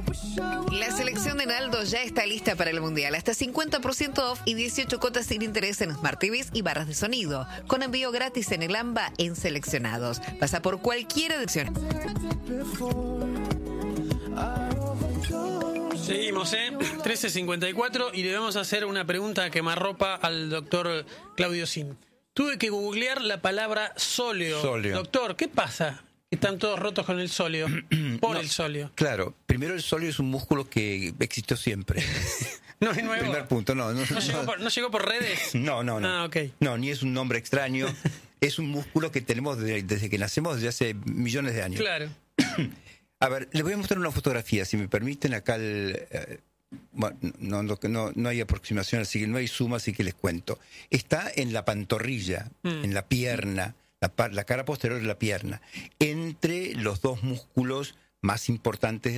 La selección de Naldo ya está lista para el Mundial. Hasta 50% off y 18 cuotas sin interés en Smart TVs y barras de sonido. Con envío gratis en el AMBA en seleccionados. Pasa por cualquiera de opción. Seguimos, 13:54 y le vamos a hacer una pregunta a quemarropa al doctor Claudio Sin. Tuve que googlear la palabra sóleo. Doctor, ¿qué pasa? Están todos rotos con el sóleo. El sóleo. Claro, primero el sóleo es un músculo que existió siempre. No es nuevo. Primer punto, no llegó por redes. No. Ah, okay. No, ni es un nombre extraño. Es un músculo que tenemos desde que nacemos, desde hace millones de años. Claro. A ver, les voy a mostrar una fotografía, si me permiten. Acá bueno, no hay aproximación, así que no hay suma, así que les cuento. Está en la pantorrilla, en la pierna, la cara posterior de la pierna, entre los dos músculos más importantes